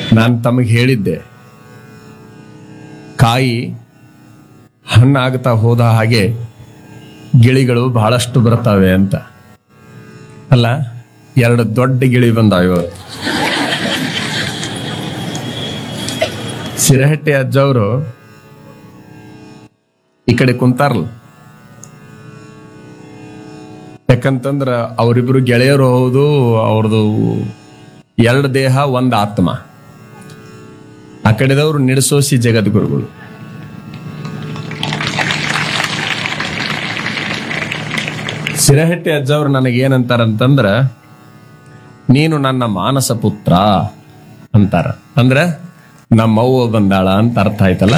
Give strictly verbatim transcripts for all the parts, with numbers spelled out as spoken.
ನಾನು ತಮಗೆ ಹೇಳಿದ್ದೆ, ಕಾಯಿ ಹಣ್ಣಾಗ್ತಾ ಹೋದ ಹಾಗೆ ಗಿಳಿಗಳು ಬಹಳಷ್ಟು ಬರ್ತವೆ ಅಂತ. ಅಲ್ಲ, ಎರಡು ದೊಡ್ಡ ಗಿಳಿ ಬಂದಾವ. ಸಿರಹಟ್ಟಿ ಅಜ್ಜವರು ಈ ಕಡೆ ಕುಂತಾರಲ್ಲ, ಯಾಕಂತಂದ್ರ ಅವರಿಬ್ರು ಗೆಳೆಯರು ಹೌದು, ಅವ್ರದ್ದು ಎರಡು ದೇಹ ಒಂದ್ ಆತ್ಮ. ಆ ಕಡೆದವರು ನಿಡಸೋಸಿ ಜಗದ್ಗುರುಗಳು. ಸಿರಹಟ್ಟಿ ಅಜ್ಜವ್ರು ನನಗೇನಂತಾರಂತಂದ್ರ, ನೀನು ನನ್ನ ಮಾನಸ ಪುತ್ರ ಅಂತಾರ. ಅಂದ್ರ ನಮ್ಮವ್ವ ಬಂದಾಳ ಅಂತ ಅರ್ಥ ಆಯ್ತಲ್ಲ.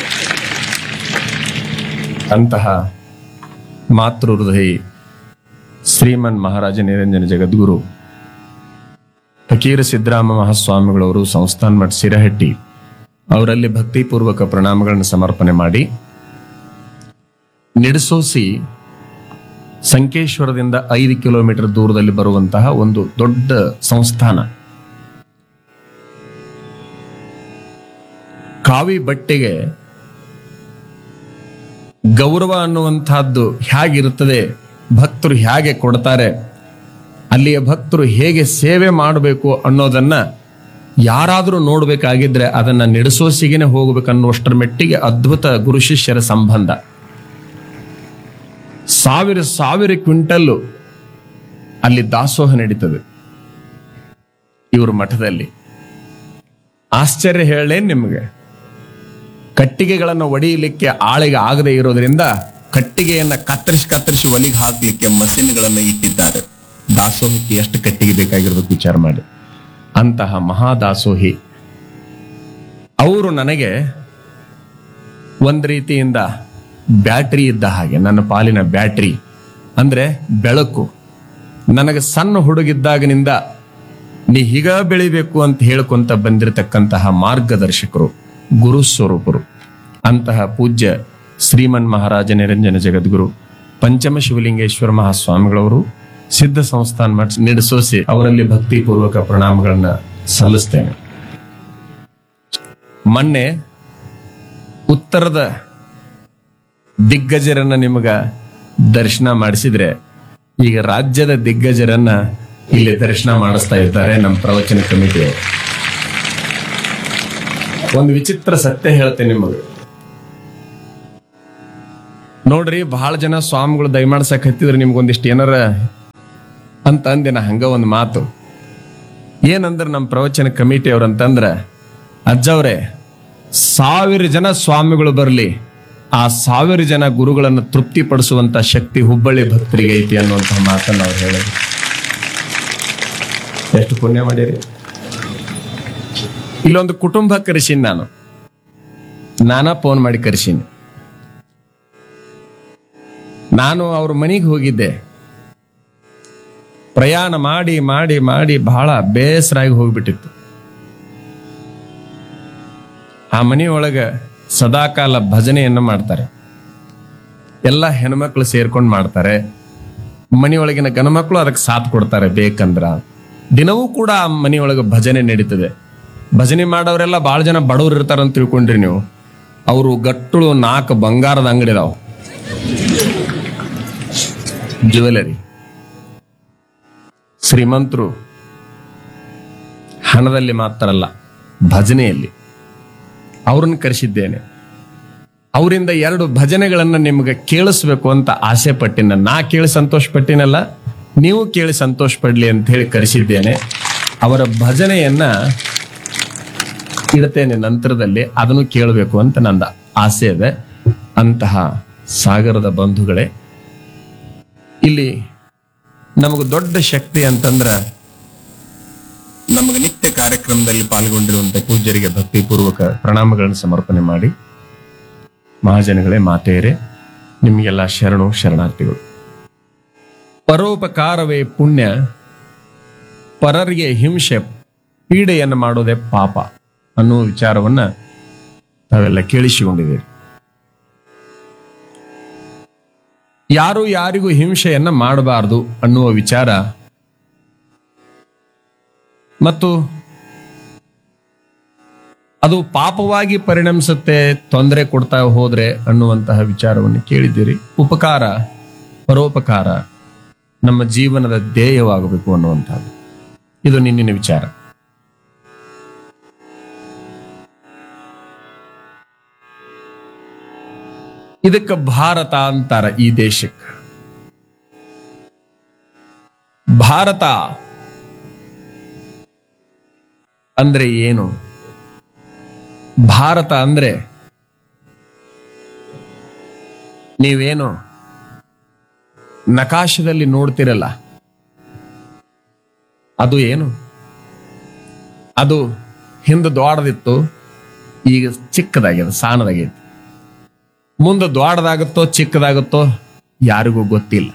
ಅಂತಹ ಮಾತೃ ಹೃದಯಿ ಶ್ರೀಮನ್ ಮಹಾರಾಜ ನಿರಂಜನ ಜಗದ್ಗುರು ಫಕೀರ ಸಿದ್ದರಾಮ ಮಹಾಸ್ವಾಮಿಗಳವರು ಸಂಸ್ಥಾನ ಮಠ ಸಿರಹಟ್ಟಿ ಅವರಲ್ಲಿ ಭಕ್ತಿಪೂರ್ವಕ ಪ್ರಣಾಮಗಳನ್ನು ಸಮರ್ಪಣೆ ಮಾಡಿ, ನಿಡಸೋಸಿ ಸಂಕೇಶ್ವರದಿಂದ ಐದು ಕಿಲೋಮೀಟರ್ ದೂರದಲ್ಲಿ ಬರುವಂತಹ ಒಂದು ದೊಡ್ಡ ಸಂಸ್ಥಾನ. ಕಾವಿ ಬಟ್ಟೆಗೆ ಗೌರವ ಅನ್ನುವಂತಹದ್ದು ಹೇಗಿರುತ್ತದೆ, ಭಕ್ತರು ಹೇಗೆ ಕೊಡ್ತಾರೆ, ಅಲ್ಲಿಯ ಭಕ್ತರು ಹೇಗೆ ಸೇವೆ ಮಾಡಬೇಕು ಅನ್ನೋದನ್ನ ಯಾರಾದರೂ ನೋಡ್ಬೇಕಾಗಿದ್ರೆ ಅದನ್ನ ನಿಡಸೋಸಿಗೆನೆ ಹೋಗ್ಬೇಕನ್ನುವಷ್ಟರ ಮೆಟ್ಟಿಗೆ ಅದ್ಭುತ ಗುರು ಶಿಷ್ಯರ ಸಂಬಂಧ. ಸಾವಿರ ಸಾವಿರ ಕ್ವಿಂಟಲ್ಲು ಅಲ್ಲಿ ದಾಸೋಹ ನಡೀತದೆ ಇವರು ಮಠದಲ್ಲಿ. ಆಶ್ಚರ್ಯ ಹೇಳೇನ್ ನಿಮಗೆ, ಕಟ್ಟಿಗೆಗಳನ್ನು ಒಡೆಯಲಿಕ್ಕೆ ಆಳಿಗೆ ಆಗದೆ ಇರೋದ್ರಿಂದ ಕಟ್ಟಿಗೆಯನ್ನ ಕತ್ತರಿಸಿ ಕತ್ತರಿಸಿ ಒಲಿಗೆ ಹಾಕಲಿಕ್ಕೆ ಮಷಿನ್ಗಳನ್ನು ಇಟ್ಟಿದ್ದಾರೆ. ದಾಸೋಹಕ್ಕೆ ಎಷ್ಟು ಕಟ್ಟಿಗೆ ಬೇಕಾಗಿರ್ಬೇಕು ವಿಚಾರ ಮಾಡಿ. ಅಂತಹ ಮಹಾದಾಸೋಹಿ ಅವರು ನನಗೆ ಒಂದ್ ರೀತಿಯಿಂದ ಬ್ಯಾಟ್ರಿ ಇದ್ದ ಹಾಗೆ, ನನ್ನ ಪಾಲಿನ ಬ್ಯಾಟ್ರಿ ಅಂದ್ರೆ ಬೆಳಕು. ನನಗೆ ಸಣ್ಣ ಹುಡುಗಿದ್ದಾಗಿನಿಂದ ನೀ ಹೀಗ ಬೆಳಿಬೇಕು ಅಂತ ಹೇಳ್ಕೊಂತ ಬಂದಿರತಕ್ಕಂತಹ ಮಾರ್ಗದರ್ಶಕರು, ಗುರು ಸ್ವರೂಪರು. ಅಂತಹ ಪೂಜ್ಯ ಶ್ರೀಮನ್ ಮಹಾರಾಜ ನಿರಂಜನ ಜಗದ್ಗುರು ಪಂಚಮ ಶಿವಲಿಂಗೇಶ್ವರ ಮಹಾಸ್ವಾಮಿಗಳವರು ಸಿದ್ಧ ಸಂಸ್ಥಾನ ಮಠ ನಿಡಸೋಸಿ ಅವರಲ್ಲಿ ಭಕ್ತಿಪೂರ್ವಕ ಪ್ರಣಾಮಗಳನ್ನ ಸಲ್ಲಿಸ್ತೇನೆ. ಮೊನ್ನೆ ಉತ್ತರದ ದಿಗ್ಗಜರನ್ನ ನಿಮಗ ದರ್ಶನ ಮಾಡಿಸಿದ್ರೆ, ಈಗ ರಾಜ್ಯದ ದಿಗ್ಗಜರನ್ನ ಇಲ್ಲಿ ದರ್ಶನ ಮಾಡಿಸ್ತಾ ಇದ್ದಾರೆ ನಮ್ಮ ಪ್ರವಚನ ಕಮಿಟಿ. ಒಂದು ವಿಚಿತ್ರ ಸತ್ಯ ಹೇಳ್ತೇನೆ ನಿಮಗೆ. ನೋಡ್ರಿ, ಬಹಳ ಜನ ಸ್ವಾಮಿಗಳು ದಯಮಾಡ್ಸಕ್ ಹತ್ತಿದ್ರೆ ನಿಮ್ಗೊಂದಿಷ್ಟು ಏನಾರ ಅಂತ ಅಂದಿನ ಹಂಗ ಒಂದು ಮಾತು ಏನಂದ್ರ, ನಮ್ಮ ಪ್ರವಚನ ಕಮಿಟಿ ಅವ್ರಂತಂದ್ರ, ಅಜ್ಜವ್ರೆ ಸಾವಿರ ಜನ ಸ್ವಾಮಿಗಳು ಬರ್ಲಿ, ಆ ಸಾವಿರ ಜನ ಗುರುಗಳನ್ನು ತೃಪ್ತಿಪಡಿಸುವಂತ ಶಕ್ತಿ ಹುಬ್ಬಳ್ಳಿ ಭಕ್ತರಿಗೆ ಐತಿ ಅನ್ನುವಂತಹ ಮಾತನ್ನ ಅವ್ರು ಹೇಳಿದ್ರು. ಎಷ್ಟು ಪುಣ್ಯ ಮಾಡಿರಿ. ಇಲ್ಲೊಂದು ಕುಟುಂಬ ಕರೆಸೀನಿ, ನಾನು ನಾನಾ ಫೋನ್ ಮಾಡಿ ಕರೆಸೀನಿ. ನಾನು ಅವ್ರ ಮನೆಗೆ ಹೋಗಿದ್ದೆ. ಪ್ರಯಾಣ ಮಾಡಿ ಮಾಡಿ ಮಾಡಿ ಬಹಳ ಬೇಸರಾಗಿ ಹೋಗ್ಬಿಟ್ಟಿತ್ತು. ಆ ಮನೆಯೊಳಗ ಸದಾಕಾಲ ಭಜನೆಯನ್ನು ಮಾಡ್ತಾರೆ. ಎಲ್ಲ ಹೆಣ್ಮಕ್ಳು ಸೇರ್ಕೊಂಡು ಮಾಡ್ತಾರೆ. ಮನೆಯೊಳಗಿನ ಗಣಮಕ್ಳು ಅದಕ್ಕೆ ಸಾಥ್ ಕೊಡ್ತಾರೆ ಬೇಕಂದ್ರ. ದಿನವೂ ಕೂಡ ಆ ಮನೆಯೊಳಗೆ ಭಜನೆ ನಡೀತದೆ. ಭಜನೆ ಮಾಡೋರೆಲ್ಲ ಬಹಳ ಜನ ಬಡವ್ರು ಇರ್ತಾರಂತ ತಿಳ್ಕೊಂಡ್ರಿ ನೀವು. ಅವರು ಗಟ್ಟುಳು ನಾಲ್ಕು ಬಂಗಾರದ ಅಂಗಡಿ ಇದಾವ, ಜ್ಯುವೆಲರಿ. ಶ್ರೀಮಂತರು ಹಣದಲ್ಲಿ ಮಾತ್ರ ಅಲ್ಲ, ಭಜನೆಯಲ್ಲಿ. ಅವ್ರನ್ನ ಕರೆಸಿದ್ದೇನೆ. ಅವರಿಂದ ಎರಡು ಭಜನೆಗಳನ್ನ ನಿಮ್ಗೆ ಕೇಳಿಸ್ಬೇಕು ಅಂತ ಆಸೆ ಪಟ್ಟಿನ. ನಾ ಕೇಳಿ ಸಂತೋಷ ಪಟ್ಟಿನಲ್ಲ, ನೀವು ಕೇಳಿ ಸಂತೋಷ ಪಡ್ಲಿ ಅಂತ ಹೇಳಿ ಕರೆಸಿದ್ದೇನೆ. ಅವರ ಭಜನೆಯನ್ನ ಇಡ್ತೇನೆ ನಂತರದಲ್ಲಿ, ಅದನ್ನು ಕೇಳಬೇಕು ಅಂತ ನಂದ ಆಸೆ ಇದೆ. ಅಂತಹ ಸಾಗರದ ಬಂಧುಗಳೇ, ಇಲ್ಲಿ ನಮಗ ದೊಡ್ಡ ಶಕ್ತಿ ಅಂತಂದ್ರ ನಮಗೆ ನಿತ್ಯ ಕಾರ್ಯಕ್ರಮದಲ್ಲಿ ಪಾಲ್ಗೊಂಡಿರುವಂತ ಪೂಜ್ಯರಿಗೆ ಭಕ್ತಿಪೂರ್ವಕ ಪ್ರಣಾಮಗಳನ್ನು ಸಮರ್ಪಣೆ ಮಾಡಿ, ಮಹಾಜನಗಳೇ, ಮಾತೆಯರೇ, ನಿಮಗೆಲ್ಲ ಶರಣು ಶರಣಾರ್ಥಿಗಳು. ಪರೋಪಕಾರವೇ ಪುಣ್ಯ, ಪರರಿಗೆ ಹಿಂಸೆ ಪೀಡೆಯನ್ನು ಮಾಡೋದೇ ಪಾಪ ಅನ್ನುವ ವಿಚಾರವನ್ನ ತಾವೆಲ್ಲ ಕೇಳಿಸಿಕೊಂಡಿದ್ದೀರಿ. ಯಾರು ಯಾರಿಗೂ ಹಿಂಸೆಯನ್ನ ಮಾಡಬಾರದು ಅನ್ನುವ ವಿಚಾರ ಮತ್ತು ಅದು ಪಾಪವಾಗಿ ಪರಿಣಮಿಸುತ್ತೆ, ತೊಂದರೆ ಕೊಡ್ತಾ ಹೋದ್ರೆ ಅನ್ನುವಂತಹ ವಿಚಾರವನ್ನು ಕೇಳಿದ್ದೀರಿ. ಉಪಕಾರ, ಪರೋಪಕಾರ ನಮ್ಮ ಜೀವನದ ಧ್ಯೇಯವಾಗಬೇಕು ಅನ್ನುವಂಥದ್ದು ಇದು ನಿನ್ನಿನ ವಿಚಾರ. ಇದಕ್ಕೆ ಭಾರತ ಅಂತಾರ. ಈ ದೇಶಕ್ಕೆ ಭಾರತ ಅಂದ್ರೆ ಏನು? ಭಾರತ ಅಂದ್ರೆ ನೀವೇನು ನಕಾಶದಲ್ಲಿ ನೋಡ್ತಿರಲ್ಲ, ಅದು ಏನು? ಅದು ಹಿಂದೆ ದ್ವಾಡದಿತ್ತು, ಈಗ ಚಿಕ್ಕದಾಗ್ಯದ, ಸಾಣದಾಗೈತಿ. ಮುಂದೆ ದ್ವಾಡದಾಗುತ್ತೋ ಚಿಕ್ಕದಾಗುತ್ತೋ ಯಾರಿಗೂ ಗೊತ್ತಿಲ್ಲ.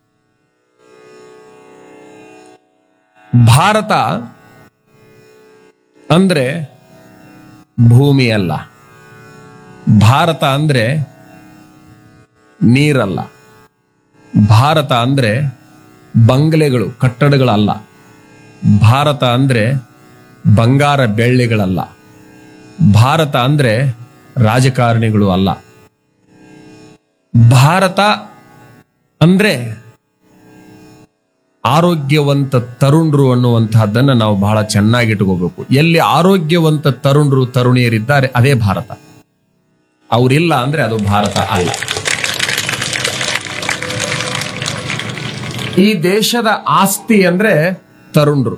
ಭಾರತ ಅಂದ್ರೆ ಭೂಮಿ ಅಲ್ಲ, ಭಾರತ ಅಂದ್ರೆ ನೀರಲ್ಲ, ಭಾರತ ಅಂದ್ರೆ ಬಂಗಲೆಗಳು, ಕಟ್ಟಡಗಳಲ್ಲ, ಭಾರತ ಅಂದ್ರೆ ಬಂಗಾರ ಬೆಳ್ಳಿಗಳಲ್ಲ, ಭಾರತ ಅಂದ್ರೆ ರಾಜಕಾರಣಿಗಳು ಅಲ್ಲ. ಭಾರತ ಅಂದ್ರೆ ಆರೋಗ್ಯವಂತ ತರುಣರು ಅನ್ನುವಂತಹದ್ದನ್ನ ನಾವು ಬಹಳ ಚೆನ್ನಾಗಿ ಇಟ್ಕೋಬೇಕು. ಎಲ್ಲಿ ಆರೋಗ್ಯವಂತ ತರುಣರು ತರುಣಿಯರಿದ್ದಾರೆ ಅದೇ ಭಾರತ. ಅವರಿಲ್ಲ ಅಂದ್ರೆ ಅದು ಭಾರತ ಅಲ್ಲ. ಈ ದೇಶದ ಆಸ್ತಿ ಅಂದ್ರೆ ತರುಣರು.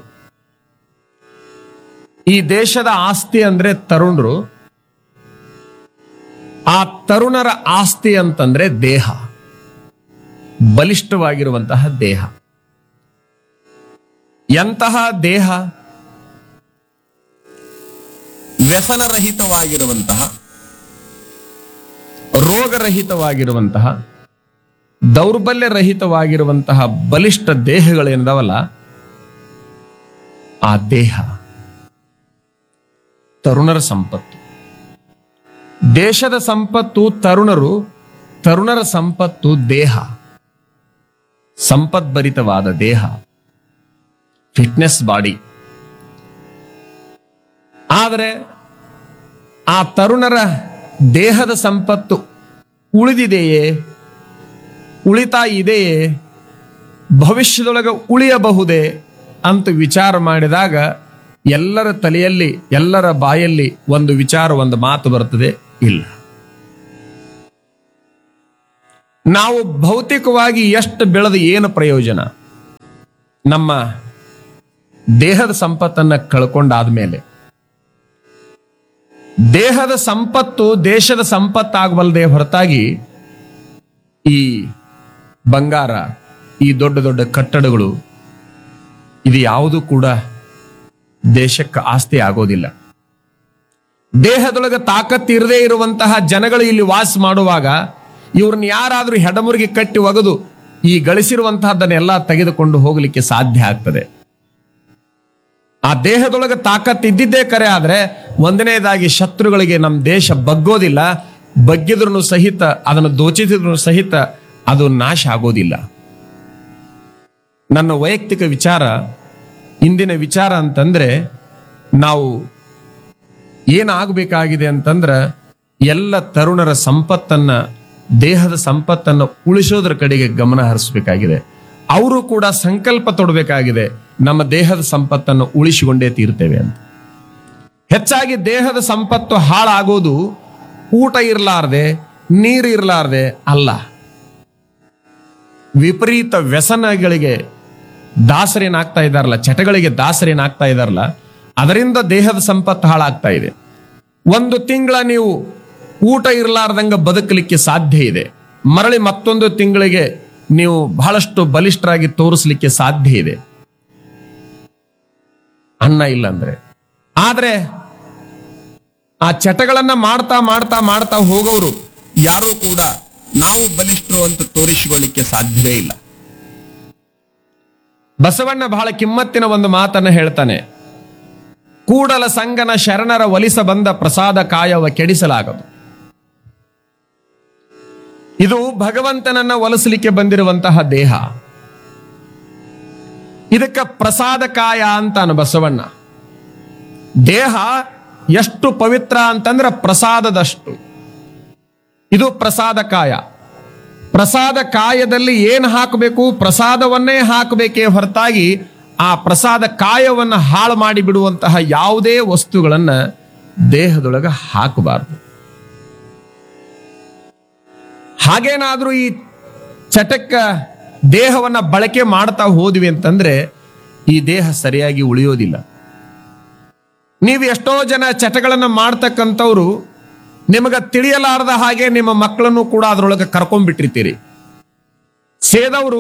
ಈ ದೇಶದ ಆಸ್ತಿ ಅಂದ್ರೆ ತರುಣರು. ಆ ತರುಣರ ಆಸ್ತಿ ಅಂತಂದ್ರೆ ದೇಹ, ಬಲಿಷ್ಠವಾಗಿರುವಂತಹ ದೇಹ. ಎಂತಹ ದೇಹ? ವ್ಯಸನರಹಿತವಾಗಿರುವಂತಹ, ರೋಗರಹಿತವಾಗಿರುವಂತಹ, ದೌರ್ಬಲ್ಯರಹಿತವಾಗಿರುವಂತಹ ಬಲಿಷ್ಠ ದೇಹಗಳೇನಿದಾವಲ್ಲ, ಆ ದೇಹ ತರುಣರ ಸಂಪತ್ತು. ದೇಶದ ಸಂಪತ್ತು ತರುಣರು, ತರುಣರ ಸಂಪತ್ತು ದೇಹ, ಸಂಪದ್ಭರಿತವಾದ ದೇಹ, ಫಿಟ್ನೆಸ್ ಬಾಡಿ. ಆದರೆ ಆ ತರುಣರ ದೇಹದ ಸಂಪತ್ತು ಉಳಿದಿದೆಯೇ, ಉಳಿತಾ ಇದೆಯೇ, ಭವಿಷ್ಯದೊಳಗೆ ಉಳಿಯಬಹುದೇ ಅಂತ ವಿಚಾರ ಮಾಡಿದಾಗ ಎಲ್ಲರ ತಲೆಯಲ್ಲಿ, ಎಲ್ಲರ ಬಾಯಲ್ಲಿ ಒಂದು ವಿಚಾರ, ಒಂದು ಮಾತು ಬರ್ತದೆ, ಇಲ್ಲ. ನಾವು ಭೌತಿಕವಾಗಿ ಎಷ್ಟು ಬೆಳೆದು ಏನು ಪ್ರಯೋಜನ? ನಮ್ಮ ದೇಹದ ಸಂಪತ್ತನ್ನ ಕಳ್ಕೊಂಡಾದ್ಮೇಲೆ ದೇಹದ ಸಂಪತ್ತು ದೇಶದ ಸಂಪತ್ತಾಗಬಲ್ಲದೆ ಹೊರತಾಗಿ ಈ ಬಂಗಾರ, ಈ ದೊಡ್ಡ ದೊಡ್ಡ ಕಟ್ಟಡಗಳು, ಇದು ಯಾವುದು ಕೂಡ ದೇಶಕ್ಕೆ ಆಸ್ತಿ ಆಗೋದಿಲ್ಲ. ದೇಹದೊಳಗೆ ತಾಕತ್ತು ಇರದೇ ಇರುವಂತಹ ಜನಗಳು ಇಲ್ಲಿ ವಾಸ ಮಾಡುವಾಗ ಇವ್ರನ್ನ ಯಾರಾದ್ರೂ ಹೆಡಮುರಿಗೆ ಕಟ್ಟಿ ಒಗೆದು ಈ ಗಳಿಸಿರುವಂತಹದ್ದನ್ನೆಲ್ಲ ತೆಗೆದುಕೊಂಡು ಹೋಗಲಿಕ್ಕೆ ಸಾಧ್ಯ ಆಗ್ತದೆ. ಆ ದೇಹದೊಳಗೆ ತಾಕತ್ತು ಇದ್ದಿದ್ದೇ ಕರೆ ಆದ್ರೆ ಒಂದನೇದಾಗಿ ಶತ್ರುಗಳಿಗೆ ನಮ್ಮ ದೇಶ ಬಗ್ಗೋದಿಲ್ಲ, ಬಗ್ಗಿದ್ರೂ ಸಹಿತ, ಅದನ್ನು ದೋಚಿದ್ರು ಸಹಿತ ಅದು ನಾಶ ಆಗೋದಿಲ್ಲ. ನನ್ನ ವೈಯಕ್ತಿಕ ವಿಚಾರ, ಇಂದಿನ ವಿಚಾರ ಅಂತಂದ್ರೆ, ನಾವು ಏನಾಗಬೇಕಾಗಿದೆ ಅಂತಂದ್ರೆ ಎಲ್ಲ ತರುಣರ ಸಂಪತ್ತನ್ನ, ದೇಹದ ಸಂಪತ್ತನ್ನು ಉಳಿಸೋದ್ರ ಕಡೆಗೆ ಗಮನ ಹರಿಸಬೇಕಾಗಿದೆ. ಅವರು ಕೂಡ ಸಂಕಲ್ಪ ತೊಡಬೇಕಾಗಿದೆ, ನಮ್ಮ ದೇಹದ ಸಂಪತ್ತನ್ನು ಉಳಿಸಿಕೊಂಡೇ ತೀರ್ತೇವೆ ಅಂತ. ಹೆಚ್ಚಾಗಿ ದೇಹದ ಸಂಪತ್ತು ಹಾಳಾಗೋದು ಊಟ ಇರಲಾರ್ದೆ, ನೀರು ಇರಲಾರ್ದೆ ಅಲ್ಲ, ವಿಪರೀತ ವ್ಯಸನಗಳಿಗೆ ದಾಸರೇನಾಗ್ತಾ ಇದ್ದಾರಲ್ಲ, ಚಟಗಳಿಗೆ ದಾಸರೇನಾಗ್ತಾ ಇದ್ದಾರಲ್ಲ, ಅದರಿಂದ ದೇಹದ ಸಂಪತ್ತು ಹಾಳಾಗ್ತಾ ಇದೆ. ಒಂದು ತಿಂಗಳ ನೀವು ಊಟ ಇರಲಾರ್ದಂಗ ಬದುಕಲಿಕ್ಕೆ ಸಾಧ್ಯ ಇದೆ, ಮರಳಿ ಮತ್ತೊಂದು ತಿಂಗಳಿಗೆ ನೀವು ಬಹಳಷ್ಟು ಬಲಿಷ್ಠರಾಗಿ ತೋರಿಸಲಿಕ್ಕೆ ಸಾಧ್ಯ ಇದೆ, ಅನ್ನ ಇಲ್ಲ ಅಂದ್ರೆ. ಆದ್ರೆ ಆ ಚಟಗಳನ್ನ ಮಾಡ್ತಾ ಮಾಡ್ತಾ ಮಾಡ್ತಾ ಹೋಗೋರು ಯಾರೂ ಕೂಡ ನಾವು ಬಲಿಷ್ಠರು ಅಂತ ತೋರಿಸಿಕೊಳ್ಳಿಕ್ಕೆ ಸಾಧ್ಯವೇ ಇಲ್ಲ. ಬಸವಣ್ಣ ಬಹಳ ಕಿಮ್ಮತ್ತಿನ ಒಂದು ಮಾತನ್ನ ಹೇಳ್ತಾನೆ, ಕೂಡಲ ಸಂಗನ ಶರಣರ ಒಲಿಸ ಬಂದ ಪ್ರಸಾದ ಕಾಯವ ಕೆಡಿಸಲಾಗದು. ಇದು ಭಗವಂತನನ್ನ ಒಲಿಸಲಿಕ್ಕೆ ಬಂದಿರುವಂತಹ ದೇಹ. ಇದಕ್ಕ ಪ್ರಸಾದ ಕಾಯ ಅಂತಾನು ಬಸವಣ್ಣ. ದೇಹ ಎಷ್ಟು ಪವಿತ್ರ ಅಂತಂದ್ರೆ ಪ್ರಸಾದದಷ್ಟು. ಇದು ಪ್ರಸಾದ ಕಾಯ. ಪ್ರಸಾದ ಕಾಯದಲ್ಲಿ ಏನು ಹಾಕಬೇಕು? ಪ್ರಸಾದವನ್ನೇ ಹಾಕಬೇಕೇ ಹೊರತಾಗಿ ಆ ಪ್ರಸಾದ ಕಾಯವನ್ನು ಹಾಳು ಮಾಡಿ ಬಿಡುವಂತಹ ಯಾವುದೇ ವಸ್ತುಗಳನ್ನ ದೇಹದೊಳಗೆ ಹಾಕಬಾರದು. ಹಾಗೇನಾದ್ರೂ ಈ ಚಟಕ್ಕ ದೇಹವನ್ನ ಬಳಕೆ ಮಾಡ್ತಾ ಹೋದ್ವಿ ಅಂತಂದ್ರೆ ಈ ದೇಹ ಸರಿಯಾಗಿ ಉಳಿಯೋದಿಲ್ಲ. ನೀವು ಎಷ್ಟೋ ಜನ ಚಟಗಳನ್ನ ಮಾಡ್ತಕ್ಕಂಥವ್ರು ನಿಮಗ ತಿಳಿಯಲಾರದ ಹಾಗೆ ನಿಮ್ಮ ಮಕ್ಕಳನ್ನು ಕೂಡ ಅದರೊಳಗೆ ಕರ್ಕೊಂಡ್ಬಿಟ್ಟಿರ್ತೀರಿ. ಸೇದವರು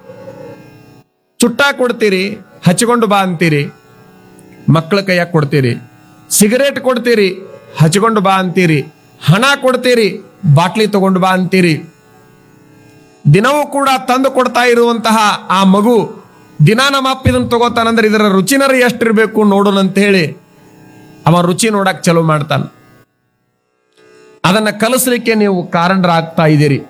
ಚುಟ್ಟ ಕೊಡ್ತೀರಿ, ಹಚ್ಕೊಂಡು ಬಾ ಅಂತೀರಿ, ಮಕ್ಕಳ ಕೈಯಾಗ ಕೊಡ್ತೀರಿ. ಸಿಗರೇಟ್ ಕೊಡ್ತೀರಿ, ಹಚ್ಕೊಂಡು ಬಾ ಅಂತೀರಿ. ಹಣ ಕೊಡ್ತೀರಿ, ಬಾಟ್ಲಿ ತಗೊಂಡು ಬಾ ಅಂತೀರಿ. ದಿನವೂ ಕೂಡ ತಂದು ಕೊಡ್ತಾ ಇರುವಂತಹ ಆ ಮಗು ದಿನ ನಮ್ಮ ಅಪ್ಪ ಇದನ್ನು ತಗೋತಾನಂದ್ರೆ ಇದರ ರುಚಿನರ ಎಷ್ಟಿರ್ಬೇಕು ನೋಡೋಣ ಅಂತ ಹೇಳಿ ಅವ ರುಚಿ ನೋಡಕ್ ಚಲೋ ಮಾಡ್ತಾನ. ಅದನ್ನ ಕಲಿಸ್ಲಿಕ್ಕೆ ನೀವು ಕಾರಣರಾಗ್ತಾ ಇದ್ದೀರಿ.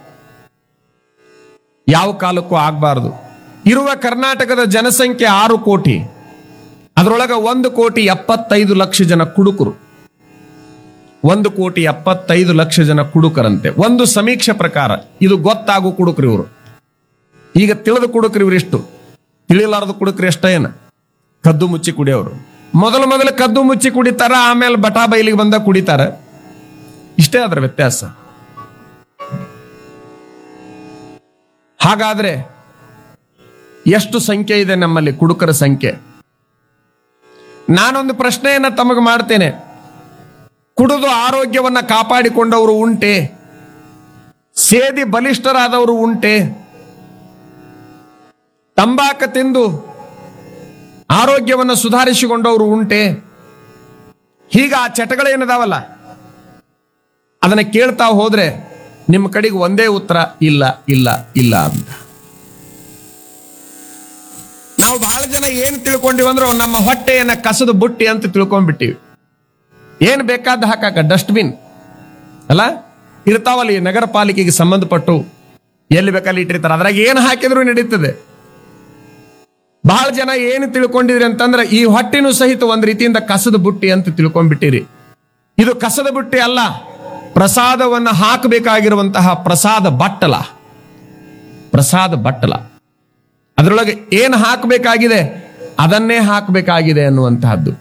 ಯಾವ ಕಾಲಕ್ಕೂ ಆಗ್ಬಾರ್ದು. ಇರುವ ಕರ್ನಾಟಕದ ಜನಸಂಖ್ಯೆ ಆರು ಕೋಟಿ. ಅದರೊಳಗ ಒಂದು ಕೋಟಿ ಎಪ್ಪತ್ತೈದು ಲಕ್ಷ ಜನ ಕುಡುಕರು. ಒಂದು ಕೋಟಿ ಎಪ್ಪತ್ತೈದು ಲಕ್ಷ ಜನ ಕುಡುಕರಂತೆ ಒಂದು ಸಮೀಕ್ಷೆ ಪ್ರಕಾರ. ಇದು ಗೊತ್ತಾಗು ಕುಡುಕರು ಇವರು. ಈಗ ತಿಳಿದು ಕುಡುಕರು ಇವರಿಷ್ಟು, ತಿಳಿಲಾರದು ಕುಡುಕರು ಎಷ್ಟೇನ ಕದ್ದು ಮುಚ್ಚಿ ಕುಡಿಯೋರು. ಮೊದಲು ಮೊದಲು ಕದ್ದು ಮುಚ್ಚಿ ಕುಡಿತಾರ, ಆಮೇಲೆ ಬಟಾ ಬೈಲಿಗೆ ಬಂದ ಕುಡಿತಾರ. ಇಷ್ಟೇ ಅದರ ವ್ಯತ್ಯಾಸ. ಹಾಗಾದ್ರೆ ಎಷ್ಟು ಸಂಖ್ಯೆ ಇದೆ ನಮ್ಮಲ್ಲಿ ಕುಡುಕರ ಸಂಖ್ಯೆ? ನಾನೊಂದು ಪ್ರಶ್ನೆಯನ್ನ ತಮಗೆ ಮಾಡ್ತೇನೆ. ಕುಡಿದು ಆರೋಗ್ಯವನ್ನ ಕಾಪಾಡಿಕೊಂಡವರು ಉಂಟೆ? ಸೇದಿ ಬಲಿಷ್ಠರಾದವರು ಉಂಟೆ? ತಂಬಾಕು ತಿಂದು ಆರೋಗ್ಯವನ್ನು ಸುಧಾರಿಸಿಕೊಂಡವರು ಉಂಟೆ? ಹೀಗ ಆ ಚಟಗಳೇನದಾವಲ್ಲ ಅದನ್ನ ಕೇಳ್ತಾ ಹೋದ್ರೆ ನಿಮ್ಮ ಕಡೆಗೆ ಒಂದೇ ಉತ್ತರ, ಇಲ್ಲ ಇಲ್ಲ ಇಲ್ಲ ಅಂತ. ನಾವು ಬಹಳ ಜನ ಏನ್ ತಿಳ್ಕೊಂಡಿವಂದ್ರೆ ನಮ್ಮ ಹೊಟ್ಟೆಯನ್ನ ಕಸದ ಬುಟ್ಟಿ ಅಂತ ತಿಳ್ಕೊಂಡ್ಬಿಟ್ಟಿವಿ. ಏನ್ ಬೇಕಾದ ಹಾಕಾಕ ಡಸ್ಟ್ಬಿನ್ ಅಲ್ಲ ಇರ್ತಾವಲ್ಲಿ, ನಗರ ಪಾಲಿಕೆಗೆ ಸಂಬಂಧಪಟ್ಟು ಎಲ್ಲಿ ಬೇಕಲ್ಲಿ ಇಟ್ಟಿರ್ತಾರೆ. ಅದ್ರಾಗ ಏನ್ ಹಾಕಿದ್ರು ನಡೀತದೆ. ಬಹಳ ಜನ ಏನು ತಿಳ್ಕೊಂಡಿದ್ರಿ ಅಂತಂದ್ರೆ ಈ ಹೊಟ್ಟಿನೂ ಸಹಿತ ಒಂದ್ ರೀತಿಯಿಂದ ಕಸದ ಬುಟ್ಟಿ ಅಂತ ತಿಳ್ಕೊಂಡ್ಬಿಟ್ಟಿರಿ. ಇದು ಕಸದ ಬುಟ್ಟಿ ಅಲ್ಲ, ಪ್ರಸಾದವನ್ನು ಹಾಕಬೇಕಾಗಿರುವಂತಹ ಪ್ರಸಾದ ಬಟ್ಟಲ. ಪ್ರಸಾದ ಬಟ್ಟಲ ಅದರೊಳಗೆ ಏನು ಹಾಕಬೇಕಾಗಿದೆ ಅದನ್ನೇ ಹಾಕಬೇಕಾಗಿದೆ ಅನ್ನುವಂತಹದ್ದು.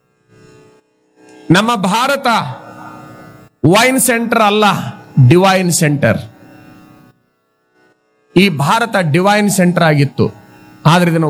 ನಮ್ಮ ಭಾರತ ವೈನ್ ಸೆಂಟರ್ ಅಲ್ಲ, ಡಿವೈನ್ ಸೆಂಟರ್. ಈ ಭಾರತ ಡಿವೈನ್ ಸೆಂಟರ್ ಆಗಿತ್ತು, ಆದ್ರೆ ಇದನ್ನು